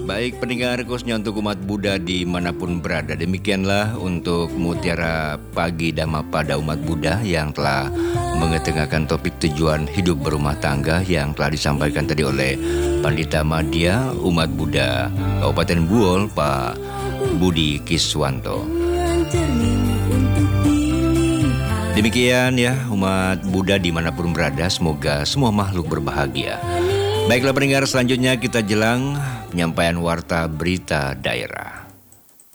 Baik pendengar khususnya untuk umat Buddha dimanapun berada. Demikianlah untuk Mutiara Pagi Dhamma pada umat Buddha yang telah mengetengahkan topik tujuan hidup berumah tangga yang telah disampaikan tadi oleh Pandita Madya umat Buddha Kabupaten Buol, Pak Budi Kiswanto. Demikian ya umat Buddha dimanapun berada, semoga semua makhluk berbahagia. Baiklah pendengar, selanjutnya kita jelang penyampaian warta berita daerah.